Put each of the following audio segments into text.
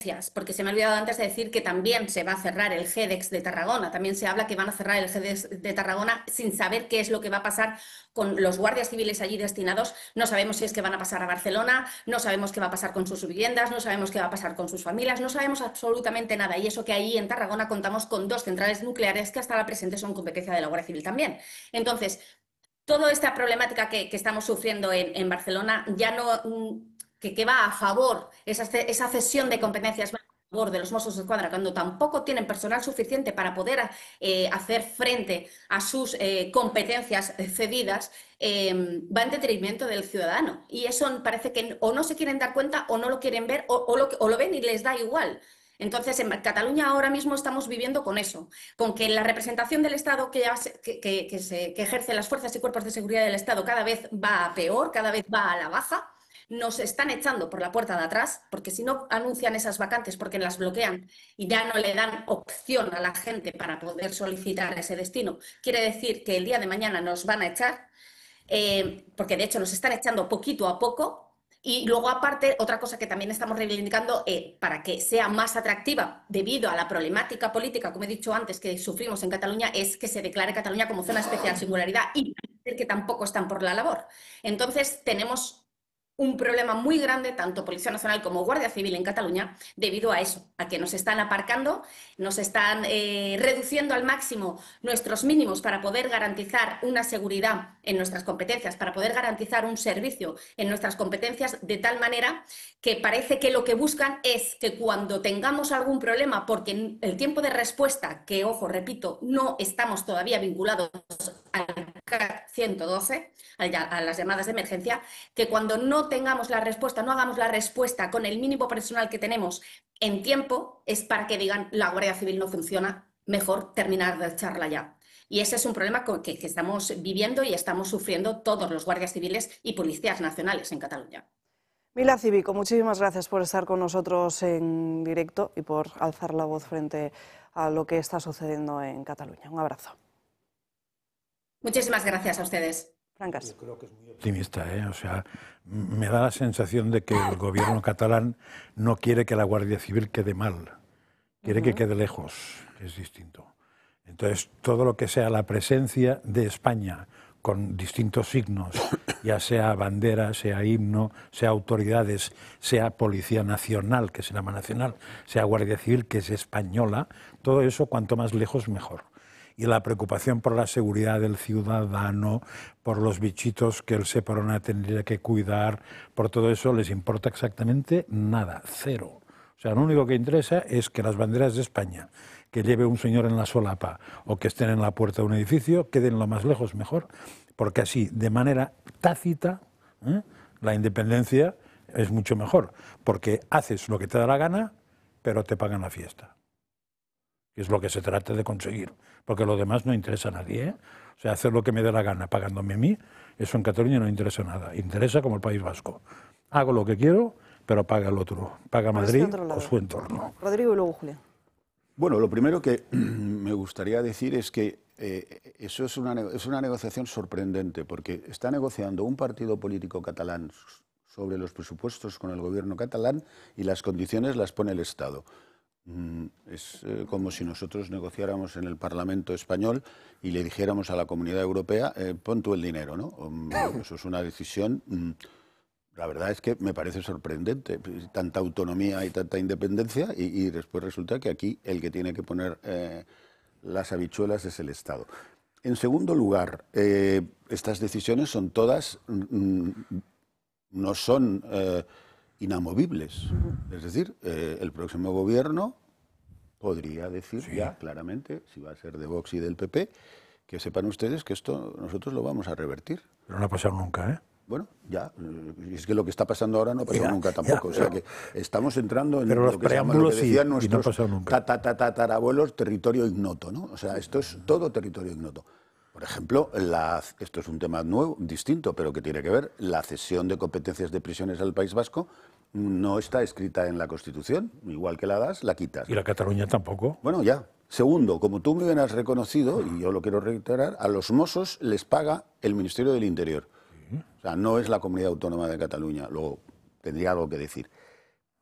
porque se me ha olvidado antes de decir que también se va a cerrar el GEDEX de Tarragona. También se habla que van a cerrar el GEDEX de Tarragona sin saber qué es lo que va a pasar con los guardias civiles allí destinados. No sabemos si es que van a pasar a Barcelona, no sabemos qué va a pasar con sus viviendas, no sabemos qué va a pasar con sus familias, no sabemos absolutamente nada. Y eso que ahí en Tarragona contamos con 2 centrales nucleares que hasta la presente son competencia de la Guardia Civil también. Entonces, toda esta problemática que estamos sufriendo en Barcelona ya no, que va a favor, esa cesión de competencias va a favor de los Mossos de Escuadra, cuando tampoco tienen personal suficiente para poder hacer frente a sus competencias cedidas, va en detrimento del ciudadano. Y eso parece que o no se quieren dar cuenta o no lo quieren ver o lo ven y les da igual. Entonces, en Cataluña ahora mismo estamos viviendo con eso, con que la representación del Estado que ejerce las fuerzas y cuerpos de seguridad del Estado cada vez va a peor, cada vez va a la baja. Nos están echando por la puerta de atrás, porque si no anuncian esas vacantes, porque las bloquean y ya no le dan opción a la gente para poder solicitar ese destino, quiere decir que el día de mañana nos van a echar, porque de hecho nos están echando poquito a poco. Y luego, aparte, otra cosa que también estamos reivindicando para que sea más atractiva debido a la problemática política, como he dicho antes, que sufrimos en Cataluña, es que se declare Cataluña como zona especial singularidad y parece que tampoco están por la labor. Entonces, tenemos un problema muy grande, tanto Policía Nacional como Guardia Civil en Cataluña, debido a eso, a que nos están aparcando, nos están reduciendo al máximo nuestros mínimos para poder garantizar una seguridad en nuestras competencias, para poder garantizar un servicio en nuestras competencias, de tal manera que parece que lo que buscan es que cuando tengamos algún problema, porque el tiempo de respuesta, que ojo, repito, no estamos todavía vinculados al CAC 112, a las llamadas de emergencia, que cuando no tengamos la respuesta, no hagamos la respuesta con el mínimo personal que tenemos en tiempo, es para que digan la Guardia Civil no funciona, mejor terminar de echarla ya. Y ese es un problema que estamos viviendo y estamos sufriendo todos los guardias civiles y policías nacionales en Cataluña. Mila Cívico, muchísimas gracias por estar con nosotros en directo y por alzar la voz frente a lo que está sucediendo en Cataluña. Un abrazo. Muchísimas gracias a ustedes. Francas. Yo creo que es muy optimista, ¿eh? O sea, me da la sensación de que el gobierno catalán no quiere que la Guardia Civil quede mal, quiere que quede lejos, que es distinto. Entonces, todo lo que sea la presencia de España con distintos signos, ya sea bandera, sea himno, sea autoridades, sea Policía Nacional, que se llama nacional, sea Guardia Civil, que es española, todo eso cuanto más lejos mejor. Y la preocupación por la seguridad del ciudadano, por los bichitos que el Seprona tendría que cuidar, por todo eso les importa exactamente nada, cero. O sea, lo único que interesa es que las banderas de España, que lleve un señor en la solapa o que estén en la puerta de un edificio, queden lo más lejos mejor, porque así, de manera tácita, la independencia es mucho mejor, porque haces lo que te da la gana, pero te pagan la fiesta. Que es lo que se trata de conseguir, porque lo demás no interesa a nadie, ¿eh? O sea, hacer lo que me dé la gana pagándome a mí, eso en Cataluña no interesa nada, interesa como el País Vasco. Hago lo que quiero, pero paga el otro, paga Madrid o su entorno. Rodrigo y luego Julián. Bueno, lo primero que me gustaría decir es que eso es una negociación sorprendente, porque está negociando un partido político catalán sobre los presupuestos con el gobierno catalán y las condiciones las pone el Estado. Es como si nosotros negociáramos en el Parlamento español y le dijéramos a la Comunidad Europea, pon tú el dinero, ¿no? Eso es una decisión, la verdad es que me parece sorprendente, tanta autonomía y tanta independencia y después resulta que aquí el que tiene que poner las habichuelas es el Estado. En segundo lugar, estas decisiones son todas, no son inamovibles. Es decir, el próximo gobierno podría decir ya claramente, si va a ser de Vox y del PP, que sepan ustedes que esto nosotros lo vamos a revertir. Pero no ha pasado nunca, ¿eh? Bueno, ya, es que lo que está pasando ahora no ha pasado nunca tampoco. O sea que estamos entrando en lo que decían nuestros tatarabuelos, territorio ignoto, ¿no? O sea, esto es todo territorio ignoto. Por ejemplo, esto es un tema nuevo, distinto, pero que tiene que ver, la cesión de competencias de prisiones al País Vasco no está escrita en la Constitución, igual que la das, la quitas. ¿Y la Cataluña tampoco? Bueno, ya. Segundo, como tú me bien has reconocido, y yo lo quiero reiterar, a los Mossos les paga el Ministerio del Interior. O sea, no es la Comunidad Autónoma de Cataluña, luego tendría algo que decir.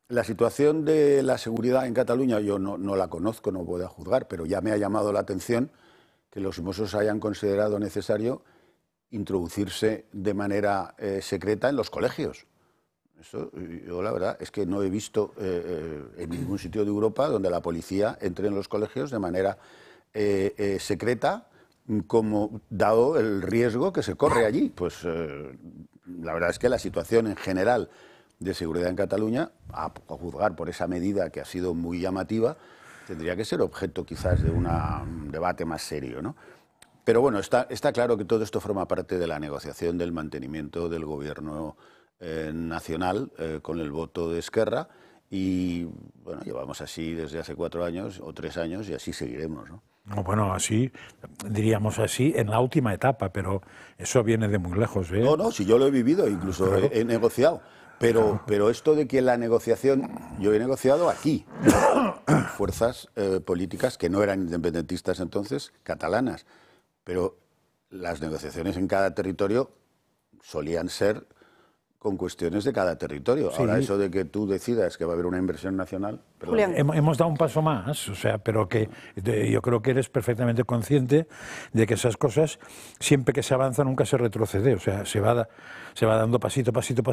La situación de la seguridad en Cataluña yo no la conozco, no puedo juzgar, pero ya me ha llamado la atención que los Mossos hayan considerado necesario introducirse de manera secreta en los colegios. Eso, yo la verdad es que no he visto en ningún sitio de Europa donde la policía entre en los colegios de manera secreta, como dado el riesgo que se corre allí. Pues la verdad es que la situación en general de seguridad en Cataluña, a juzgar por esa medida que ha sido muy llamativa, tendría que ser objeto quizás de un debate más serio, ¿no? Pero bueno, está claro que todo esto forma parte de la negociación del mantenimiento del gobierno nacional con el voto de Esquerra, y bueno, llevamos así desde hace 4 años o 3 años y así seguiremos, ¿no? Bueno, así, diríamos así, en la última etapa, pero eso viene de muy lejos, ¿eh? No, si yo lo he vivido, incluso claro. he negociado. Pero esto de que la negociación, yo he negociado aquí, fuerzas políticas que no eran independentistas entonces, catalanas, pero las negociaciones en cada territorio solían ser con cuestiones de cada territorio. Sí. Ahora eso de que tú decidas que va a haber una inversión nacional... Julián. Hemos dado un paso más, o sea, pero que yo creo que eres perfectamente consciente de que esas cosas, siempre que se avanza, nunca se retrocede. O sea, se va dando pasito,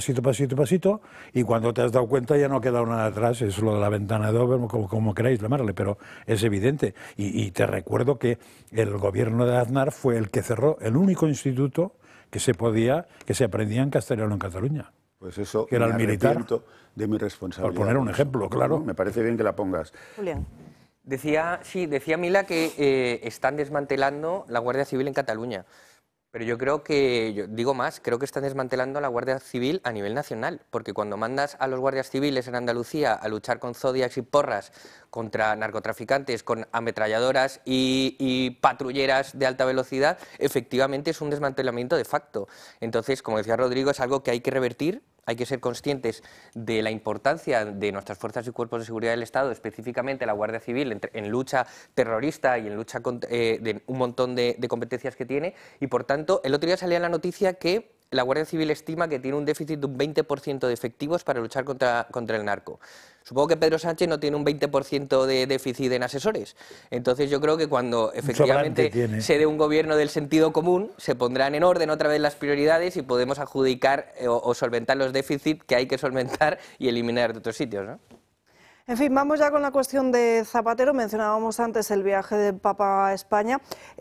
y cuando te has dado cuenta ya no ha quedado nada atrás. Es lo de la ventana de Ober, como queráis llamarle, pero es evidente. Y te recuerdo que el gobierno de Aznar fue el que cerró el único instituto que se aprendía en castellano en Cataluña. Pues eso, que era el militar, de mi responsabilidad. por poner un ejemplo, claro. Me parece bien que la pongas. Julián. Decía Mila que están desmantelando la Guardia Civil en Cataluña. Pero yo creo que, digo más, creo que están desmantelando la Guardia Civil a nivel nacional, porque cuando mandas a los guardias civiles en Andalucía a luchar con Zodiacs y porras contra narcotraficantes, con ametralladoras y patrulleras de alta velocidad, efectivamente es un desmantelamiento de facto. Entonces, como decía Rodrigo, es algo que hay que revertir. Hay que ser conscientes de la importancia de nuestras fuerzas y cuerpos de seguridad del Estado, específicamente la Guardia Civil, en lucha terrorista y en lucha de un montón de competencias que tiene. Y, por tanto, el otro día salía la noticia que la Guardia Civil estima que tiene un déficit de un 20% de efectivos para luchar contra el narco. Supongo que Pedro Sánchez no tiene un 20% de déficit en asesores. Entonces yo creo que cuando efectivamente se dé un gobierno del sentido común, se pondrán en orden otra vez las prioridades y podemos adjudicar o solventar los déficits que hay que solventar y eliminar de otros sitios, ¿no? En fin, vamos ya con la cuestión de Zapatero. Mencionábamos antes el viaje del Papa a España.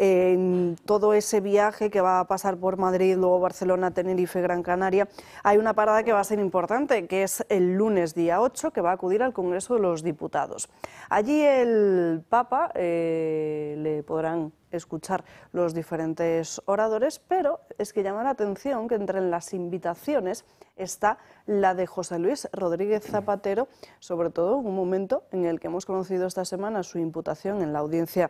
En todo ese viaje que va a pasar por Madrid, luego Barcelona, Tenerife, Gran Canaria, hay una parada que va a ser importante, que es el lunes día 8, que va a acudir al Congreso de los Diputados. Allí el Papa le podrán escuchar los diferentes oradores, pero es que llama la atención que entre las invitaciones está la de José Luis Rodríguez Zapatero, sobre todo en un momento en el que hemos conocido esta semana su imputación en la Audiencia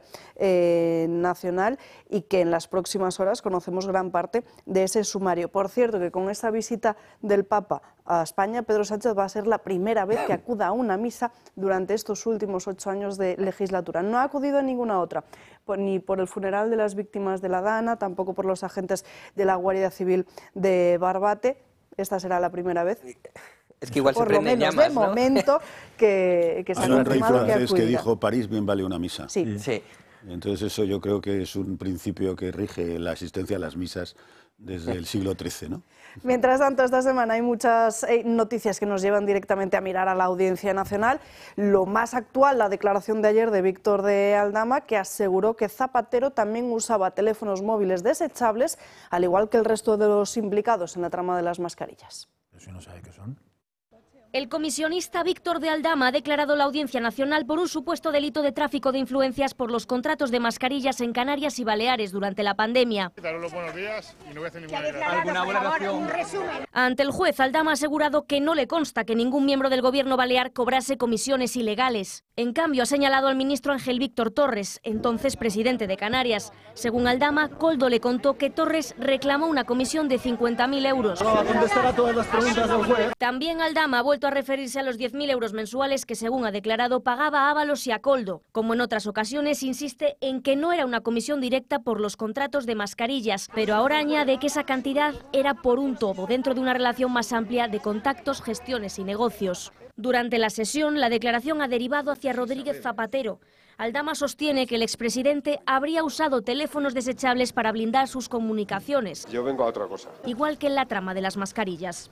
Nacional y que en las próximas horas conocemos gran parte de ese sumario. Por cierto, que con esta visita del Papa a España, Pedro Sánchez va a ser la primera vez que acuda a una misa durante estos últimos 8 años de legislatura. No ha acudido a ninguna otra, ni por el funeral de las víctimas de la Dana, tampoco por los agentes de la Guardia Civil de Barbate. Esta será la primera vez. Es que igual por se prenden lo menos llamas, de ¿no? momento que se ha Hay un rey confirmado que francés que acudirá. dijo: París bien vale una misa. Sí. Sí. Entonces eso yo creo que es un principio que rige la asistencia a las misas desde el siglo XIII, ¿no? Mientras tanto, esta semana hay muchas noticias que nos llevan directamente a mirar a la Audiencia Nacional. Lo más actual, la declaración de ayer de Víctor de Aldama, que aseguró que Zapatero también usaba teléfonos móviles desechables, al igual que el resto de los implicados en la trama de las mascarillas. Pero si no sabe qué son. El comisionista Víctor de Aldama ha declarado la Audiencia Nacional por un supuesto delito de tráfico de influencias por los contratos de mascarillas en Canarias y Baleares durante la pandemia. Daros los buenos días y no voy a hacer ninguna declaración. Ante el juez, Aldama ha asegurado que no le consta que ningún miembro del gobierno balear cobrase comisiones ilegales. En cambio, ha señalado al ministro Ángel Víctor Torres, entonces presidente de Canarias. Según Aldama, Koldo le contó que Torres reclamó una comisión de 50.000 euros. También Aldama ha vuelto a referirse a los 10.000 euros mensuales que, según ha declarado, pagaba a Ábalos y a Koldo. Como en otras ocasiones, insiste en que no era una comisión directa por los contratos de mascarillas, pero ahora añade que esa cantidad era por un todo, dentro de una relación más amplia de contactos, gestiones y negocios. Durante la sesión, la declaración ha derivado hacia Rodríguez Zapatero. Aldama sostiene que el expresidente habría usado teléfonos desechables para blindar sus comunicaciones. Yo vengo a otra cosa. Igual que en la trama de las mascarillas.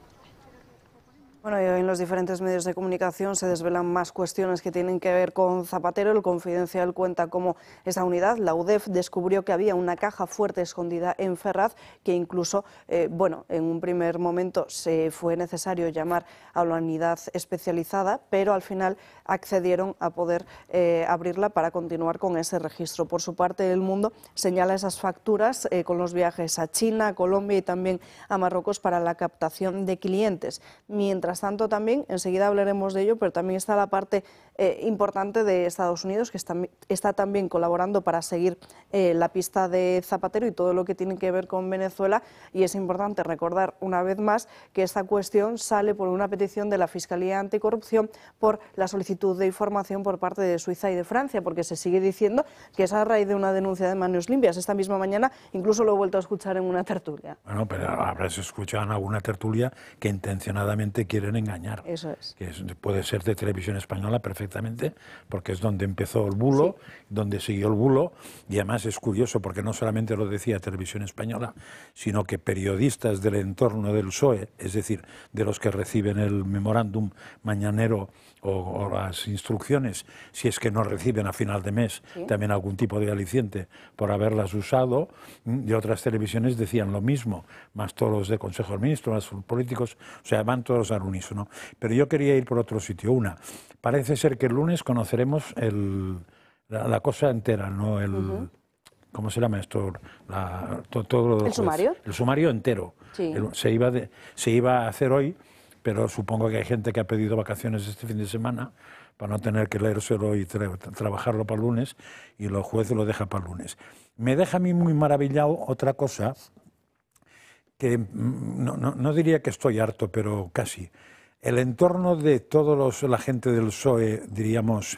Bueno, y hoy en los diferentes medios de comunicación se desvelan más cuestiones que tienen que ver con Zapatero. El Confidencial cuenta cómo esa unidad, la UDEF, descubrió que había una caja fuerte escondida en Ferraz, que incluso, en un primer momento se fue necesario llamar a la unidad especializada, pero al final accedieron a poder abrirla para continuar con ese registro. Por su parte, El Mundo señala esas facturas con los viajes a China, a Colombia y también a Marruecos para la captación de clientes. Mientras tanto, también, enseguida hablaremos de ello, pero también está la parte importante de Estados Unidos, que está también colaborando para seguir la pista de Zapatero y todo lo que tiene que ver con Venezuela. Y es importante recordar una vez más que esta cuestión sale por una petición de la Fiscalía Anticorrupción por la solicitud de información por parte de Suiza y de Francia, porque se sigue diciendo que es a raíz de una denuncia de Manos Limpias. Esta misma mañana incluso lo he vuelto a escuchar en una tertulia. Bueno, pero habrás escuchado en alguna tertulia que intencionadamente quieren engañar. Eso es. Que puede ser de Televisión Española perfectamente, porque es donde empezó el bulo, sí, donde siguió el bulo, y además es curioso porque no solamente lo decía Televisión Española, sino que periodistas del entorno del PSOE, es decir, de los que reciben el memorándum mañanero o las instrucciones, si es que no reciben a final de mes, sí, también algún tipo de aliciente por haberlas usado, de otras televisiones decían lo mismo, más todos los de Consejo de Ministros, más los políticos, o sea, van todos al unísono. Pero yo quería ir por otro sitio. Parece ser que el lunes conoceremos la cosa entera, ¿no? ¿Cómo se llama esto? Todo ¿El sumario? El sumario entero. Sí. Se iba a hacer hoy, pero supongo que hay gente que ha pedido vacaciones este fin de semana para no tener que leérselo y trabajarlo para el lunes, y los jueces lo dejan para el lunes. Me deja a mí muy maravillado otra cosa, que no diría que estoy harto, pero casi. El entorno de toda la gente del PSOE, diríamos,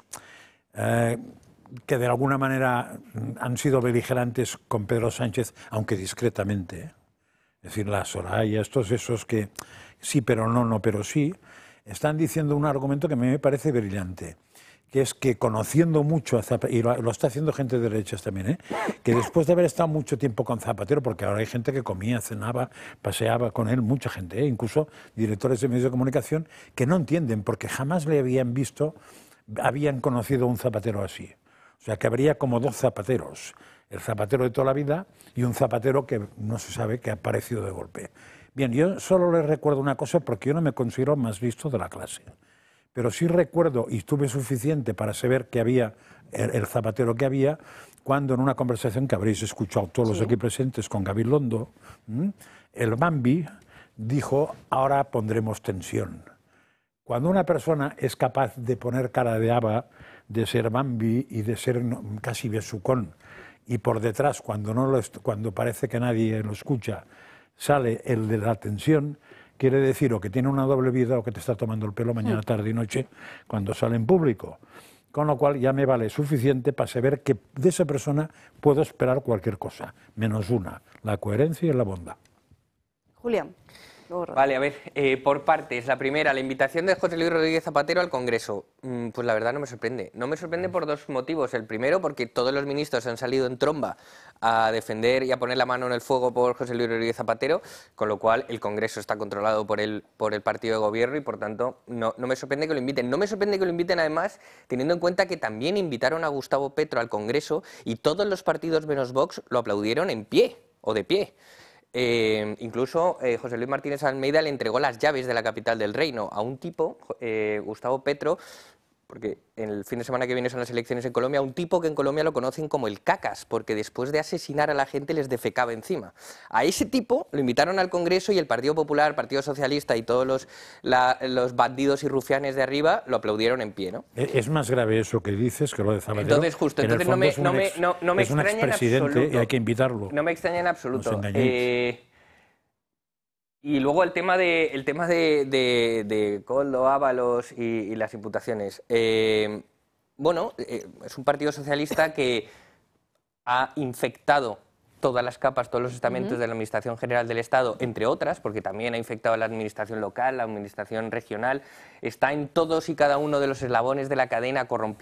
que de alguna manera han sido beligerantes con Pedro Sánchez, aunque discretamente, es decir, la Soraya, todos esos que sí, pero no, pero sí, están diciendo un argumento que a mí me parece brillante, que es que conociendo mucho a Zapatero, y lo está haciendo gente de derechas también, que después de haber estado mucho tiempo con Zapatero, porque ahora hay gente que comía, cenaba, paseaba con él, mucha gente, incluso directores de medios de comunicación, que no entienden, porque jamás le habían conocido a un Zapatero así. O sea, que habría como dos Zapateros, el Zapatero de toda la vida y un Zapatero que no se sabe, que ha aparecido de golpe. Bien, yo solo les recuerdo una cosa, porque yo no me considero más listo de la clase. Pero sí recuerdo, y tuve suficiente para saber que había el Zapatero que había, cuando en una conversación que habréis escuchado todos los aquí presentes con Gabilondo, el Bambi dijo: ahora pondremos tensión. Cuando una persona es capaz de poner cara de haba, de ser Bambi y de ser casi besucón, y por detrás, cuando parece que nadie lo escucha, sale el de la tensión, quiere decir o que tiene una doble vida o que te está tomando el pelo mañana, tarde y noche cuando sale en público. Con lo cual ya me vale suficiente para saber que de esa persona puedo esperar cualquier cosa, menos una: la coherencia y la bondad. Julián. Vale, a ver, por partes. La primera, la invitación de José Luis Rodríguez Zapatero al Congreso. Pues la verdad no me sorprende. No me sorprende por dos motivos. El primero, porque todos los ministros han salido en tromba a defender y a poner la mano en el fuego por José Luis Rodríguez Zapatero, con lo cual el Congreso está controlado por el partido de gobierno y, por tanto, no me sorprende que lo inviten. No me sorprende que lo inviten, además, teniendo en cuenta que también invitaron a Gustavo Petro al Congreso y todos los partidos menos Vox lo aplaudieron en pie o de pie. Incluso José Luis Martínez Almeida le entregó las llaves de la capital del reino a un tipo, Gustavo Petro, porque en el fin de semana que viene son las elecciones en Colombia, un tipo que en Colombia lo conocen como el Cacas, porque después de asesinar a la gente les defecaba encima. A ese tipo lo invitaron al Congreso y el Partido Popular, el Partido Socialista y todos los bandidos y rufianes de arriba lo aplaudieron en pie, ¿no? Es más grave eso que dices que lo de Zapatero. Entonces, justo, entonces no me extraña en absoluto. Y hay que invitarlo. No me extraña en absoluto. Y luego el tema de Koldo, Ábalos y las imputaciones. Bueno, es un partido socialista que ha infectado todas las capas, todos los estamentos de la Administración General del Estado, entre otras, porque también ha infectado a la Administración local, la Administración regional, está en todos y cada uno de los eslabones de la cadena corrompiendo